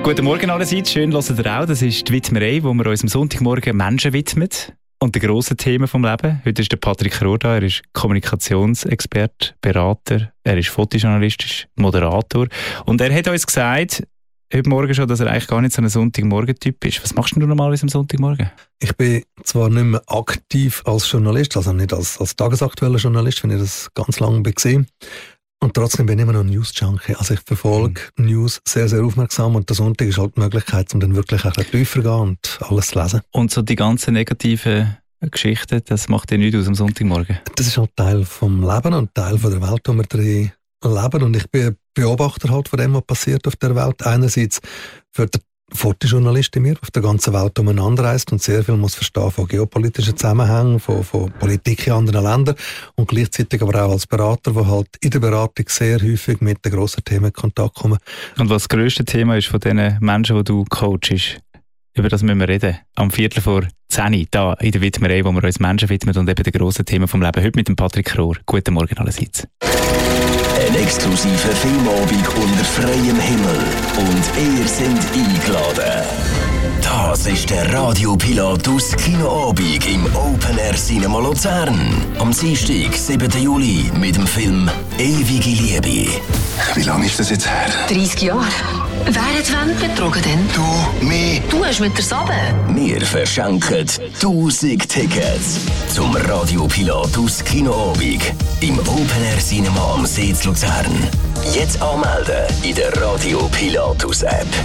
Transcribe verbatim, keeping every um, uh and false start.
Guten Morgen allerseits, schön hört ihr auch. Das ist die Widmerei, wo wir uns am Sonntagmorgen Menschen widmen und den grossen Themen vom Leben. Heute ist der Patrick Rohr da, er ist Kommunikationsexperte, Berater, er ist Fotojournalist, ist Moderator und er hat uns gesagt, heute Morgen schon, dass er eigentlich gar nicht so ein Sonntagmorgen-Typ ist. Was machst du normalerweise am Sonntagmorgen? Ich bin zwar nicht mehr aktiv als Journalist, also nicht als, als tagesaktueller Journalist, wenn ich das ganz lange gesehen. Und trotzdem bin ich immer noch ein News-Junkie. Also ich verfolge mhm. News sehr, sehr aufmerksam und der Sonntag ist halt die Möglichkeit, um dann wirklich ein bisschen tiefer zu gehen und alles zu lesen. Und so die ganzen negativen Geschichten, das macht dir nichts aus am Sonntagmorgen? Das ist halt Teil vom Leben und Teil von der Welt, wo wir drin leben. Und ich bin Beobachter halt von dem, was passiert auf der Welt. Einerseits für den Fotojournalist in mir, auf der ganzen Welt umeinander reist und sehr viel muss verstehen von geopolitischen Zusammenhängen, von, von Politik in anderen Ländern und gleichzeitig aber auch als Berater, der halt in der Beratung sehr häufig mit den grossen Themen in Kontakt kommen. Und was das grösste Thema ist von den Menschen, die du coachst, über das müssen wir reden. Am Viertel vor zehn Uhr, da in der Widmerei, wo wir uns Menschen widmen und eben den grossen Themen vom Leben. Heute mit dem Patrick Rohr. Guten Morgen allerseits. Ein exklusiver Filmabend unter freiem Himmel und ihr seid eingeladen. Das ist der Radio Pilatus Kinoabend im Open Air Cinema Luzern. Am Dienstag, siebten Juli mit dem Film Ewige Liebe. Wie lange ist das jetzt her? dreißig Jahre. Wer hat die Wand betrogen denn? Du, mich. Du hast mit der Sabe. Wir verschenken tausend Tickets zum Radio Pilatus Kinoabend im Open Air Cinema am See zu Luzern. Jetzt anmelden in der Radio Pilatus App.